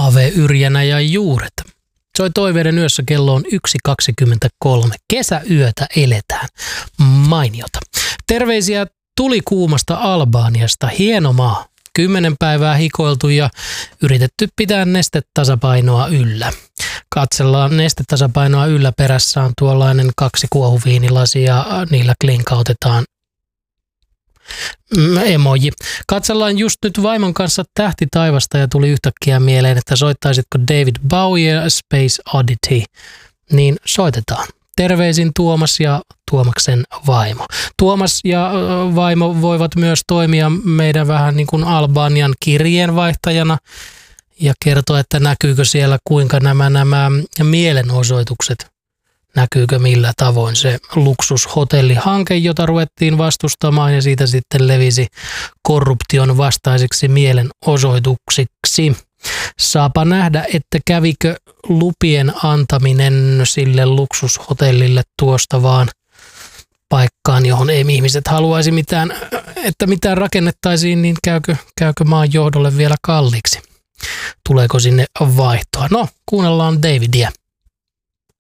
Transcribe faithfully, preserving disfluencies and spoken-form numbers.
Ave Yrjänä ja Juuret. Soi toiveiden yössä, kello on yksi kaksikymmentäkolme. Kesäyötä eletään. Mainiota. Terveisiä tuli kuumasta Albaniasta. Hieno maa. Kymmenen päivää hikoiltu ja yritetty pitää nestetasapainoa yllä. Katsellaan nestetasapainoa yllä, perässä on tuollainen kaksi kuohuviinilasia ja niillä klinkautetaan emoji. Katsellaan just nyt vaimon kanssa Tähti taivasta ja tuli yhtäkkiä mieleen, että soittaisitko David Bowie Space Oddity. Niin soitetaan. Terveisin Tuomas ja Tuomaksen vaimo. Tuomas ja vaimo voivat myös toimia meidän vähän niin kuin Albanian kirjeenvaihtajana ja kertoa, että näkyykö siellä kuinka nämä, nämä mielenosoitukset, näkyykö millä tavoin se luksushotellihanke, jota ruvettiin vastustamaan ja siitä sitten levisi korruption vastaisiksi mielenosoituksiksi. Saapa nähdä, että kävikö lupien antaminen sille luksushotellille tuosta vaan paikkaan, johon ei ihmiset haluaisi mitään, että mitään rakennettaisiin, niin käykö, käykö maan johdolle vielä kalliiksi? Tuleeko sinne vaihtoa? No, kuunnellaan Davidia.